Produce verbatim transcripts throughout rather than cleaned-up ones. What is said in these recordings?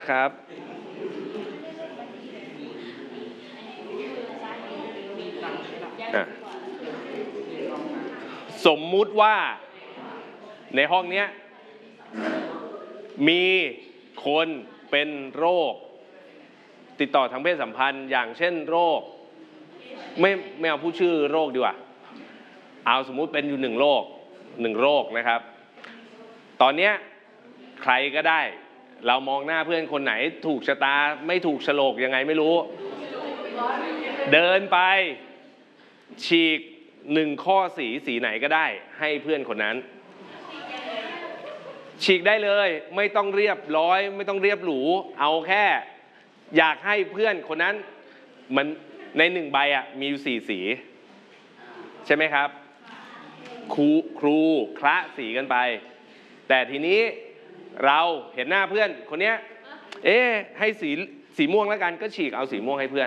ครับสมมุติว่าในห้องนี้มีคนเป็นโรคติดต่อทางเพศสัมพันธ์อย่างเช่นโรคไม่ไม่เอาผู้ชื่อโรคดีกว่าเอาสมมุติเป็นอยู่หนึ่งโรคหนึ่งโรคนะครับตอนนี้ใครก็ได้เรามองหน้าเพื่อนคนไหนถูกชะตาไม่ถูกโฉลกยังไงไม่รู้เดินไปฉีกหนึ่งข้อสีสีไหนก็ได้ให้เพื่อนคนนั้นฉีกได้เลยไม่ต้องเรียบร้อยไม่ต้องเรียบหรูเอาแค่อยากให้เพื่อนคนนั้นมันในหนึ่งใบอ่ะมีอยู่สี่สีใช่ไหมครับครูครูคละสีกันไปแต่ทีนี้เราเห็นหน้าเพื่อนคนเนี้ยเอ๊ะให้สีสีม่วงแล้วกันก็ฉีกเอาสีม่วงให้เพื่อน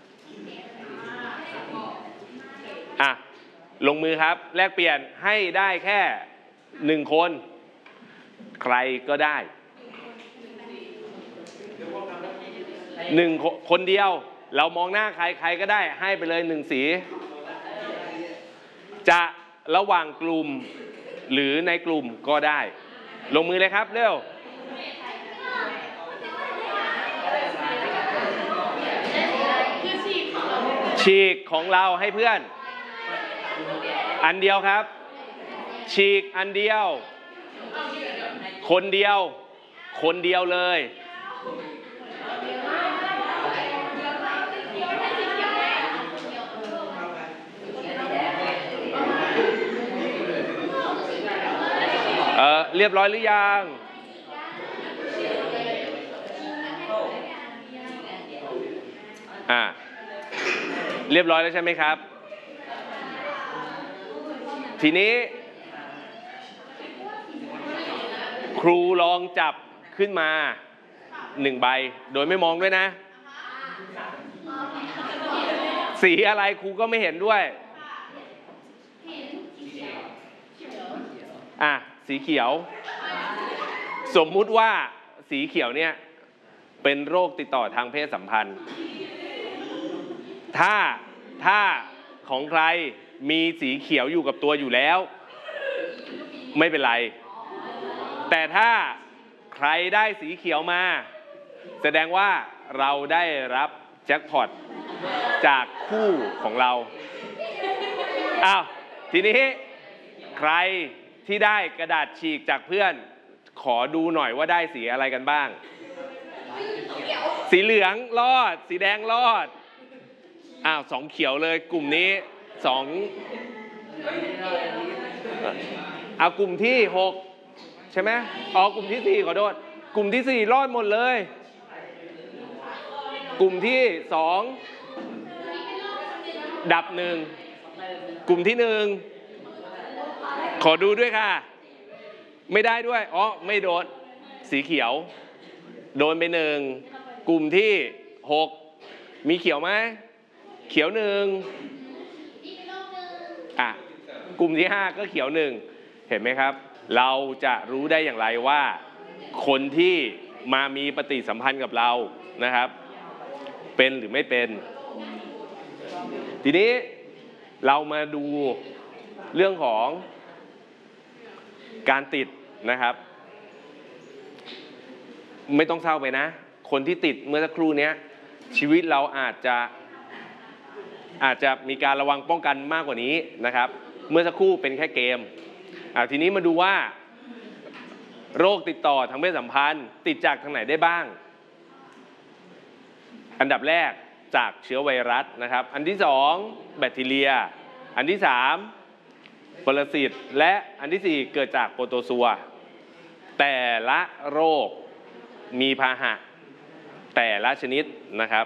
อ่ะลงมือครับแลกเปลี่ยนให้ได้แค่หนึ่งคนใครก็ได้หนึ่งคนเดียวเรามองหน้าใครใครก็ได้ให้ไปเลยหนึ่งสีจะระหว่างกลุ่มหรือในกลุ่มก็ได้ลงมือเลยครับเร็วฉีกของเราให้เพื่อนอันเดียวครับฉีกอันเดียวคนเดียวคนเดียวเลยเออเรียบร้อยหรือยังอ่าเรียบร้อยแล้วใช่ไหมครับทีนี้ครูลองจับขึ้นมาหนึ่งใบโดยไม่มองด้วยนะสีอะไรครูก็ไม่เห็นด้วยอ่ะสีเขียวสมมุติว่าสีเขียวเนี่ยเป็นโรคติดต่อทางเพศสัมพันธ์ถ้าถ้าของใครมีสีเขียวอยู่กับตัวอยู่แล้วไม่เป็นไรแต่ถ้าใครได้สีเขียวมาแสดงว่าเราได้รับแจ็คพอตจากคู่ของเราอ้าวทีนี้ใครที่ได้กระดาษฉีกจากเพื่อนขอดูหน่อยว่าได้สีอะไรกันบ้างสีเหลืองรอดสีแดงรอดอ้าวสองเขียวเลยกลุ่มนี้สองเอากลุ่มที่หกใช่ไหมอ๋อกลุ่มที่สี่ขอโทษกลุ่มที่สี่รอดหมดเลยกลุ่มที่สองดับหนึ่งกลุ่มที่หนึ่งขอดูด้วยค่ะไม่ได้ด้วยอ๋อไม่โดนสีเขียวโดนไปหนึ่งกลุ่มที่หกมีเขียวไหมเขียวหนึ่งอ่ะกลุ่มที่ห้าก็เขียวหนึ่งเห็นไหมครับเราจะรู้ได้อย่างไรว่าคนที่มามีปฏิสัมพันธ์กับเรานะครับเป็นหรือไม่เป็นทีนี้เรามาดูเรื่องของการติดนะครับไม่ต้องเศร้าไปนะคนที่ติดเมื่อสักครู่นี้ชีวิตเราอาจจะอาจจะมีการระวังป้องกันมากกว่านี้นะครับเมื่อสักครู่เป็นแค่เกมอ่าทีนี้มาดูว่าโรคติดต่อทางเพศสัมพันธ์ติดจากทางไหนได้บ้างอันดับแรกจากเชื้อไวรัสนะครับอันที่สองแบคทีเรียอันที่สามปรสิตและอันที่สี่เกิดจากโปรโตซัวแต่ละโรคมีพาหะแต่ละชนิดนะครับ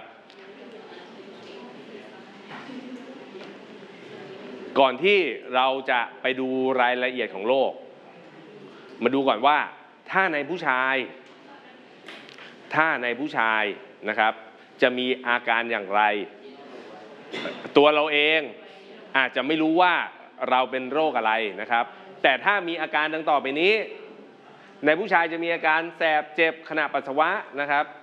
ก่อนที่เราจะไปดูรายละเอียดของโรคมาดูก่อนว่าถ้าในผู้ชายถ้าในผู้ชายนะครับจะมีอาการอย่างไรตัวเราเองอาจจะไม่รู้ว่าเราเป็นโรคอะไรนะครับแต่ถ้ามีอาการดังต่อไปนี้ในผู้ชายจะมีอาการแสบเจ็บขณะปัสสาวะนะครับ